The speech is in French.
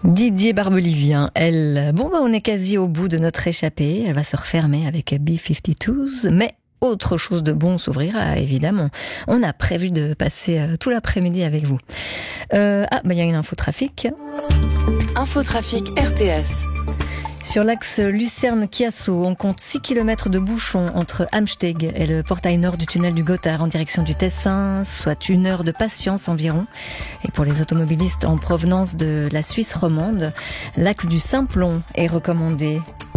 Didier Barbelivien, on est quasi au bout de notre échappée. Elle va se refermer avec B-52s, mais autre chose de bon s'ouvrira, évidemment. On a prévu de passer tout l'après-midi avec vous. Il y a une infotrafic. Infotrafic RTS. Sur l'axe Lucerne-Chiasso, on compte 6 km de bouchons entre Amsteg et le portail nord du tunnel du Gothard en direction du Tessin, soit 1 heure de patience environ. Et pour les automobilistes en provenance de la Suisse romande, l'axe du Simplon est recommandé.